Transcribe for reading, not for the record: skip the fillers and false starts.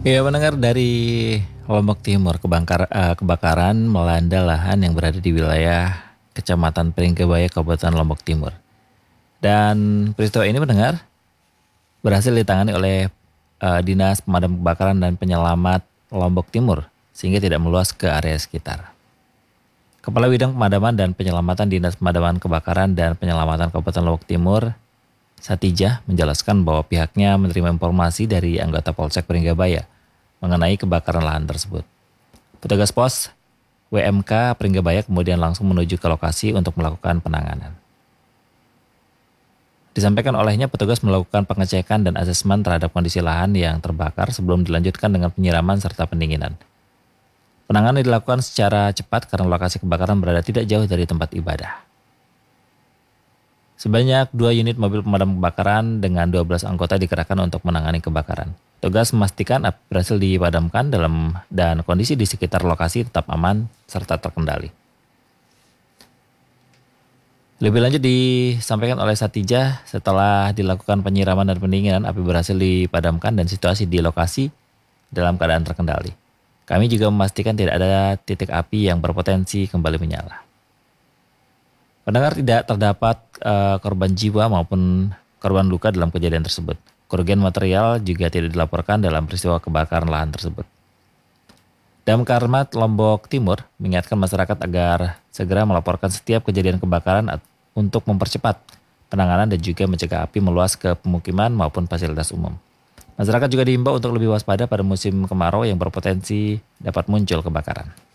Ya, mendengar dari Lombok Timur, kebakaran melanda lahan yang berada di wilayah Kecamatan Pringgebaya, Kabupaten Lombok Timur. Dan peristiwa ini mendengar berhasil ditangani oleh Dinas Pemadam Kebakaran dan Penyelamat Lombok Timur sehingga tidak meluas ke area sekitar. Kepala Bidang Pemadaman dan Penyelamatan Dinas Pemadaman Kebakaran dan Penyelamatan Kabupaten Lombok Timur, Satijah, menjelaskan bahwa pihaknya menerima informasi dari anggota Polsek Pringgabaya mengenai kebakaran lahan tersebut. Petugas pos WMK Pringgabaya kemudian langsung menuju ke lokasi untuk melakukan penanganan. Disampaikan olehnya, petugas melakukan pengecekan dan asesmen terhadap kondisi lahan yang terbakar sebelum dilanjutkan dengan penyiraman serta pendinginan. Penanganan dilakukan secara cepat karena lokasi kebakaran berada tidak jauh dari tempat ibadah. Sebanyak 2 unit mobil pemadam kebakaran dengan 12 anggota dikerahkan untuk menangani kebakaran. Tugas memastikan api berhasil dipadamkan dan kondisi di sekitar lokasi tetap aman serta terkendali. Lebih lanjut disampaikan oleh Satijah, setelah dilakukan penyiraman dan pendinginan, api berhasil dipadamkan dan situasi di lokasi dalam keadaan terkendali. Kami juga memastikan tidak ada titik api yang berpotensi kembali menyala. Pendengar, tidak terdapat korban jiwa maupun korban luka dalam kejadian tersebut. Kerugian material juga tidak dilaporkan dalam peristiwa kebakaran lahan tersebut. Damkar Lombok Timur mengingatkan masyarakat agar segera melaporkan setiap kejadian kebakaran untuk mempercepat penanganan dan juga mencegah api meluas ke pemukiman maupun fasilitas umum. Masyarakat juga diimbau untuk lebih waspada pada musim kemarau yang berpotensi dapat muncul kebakaran.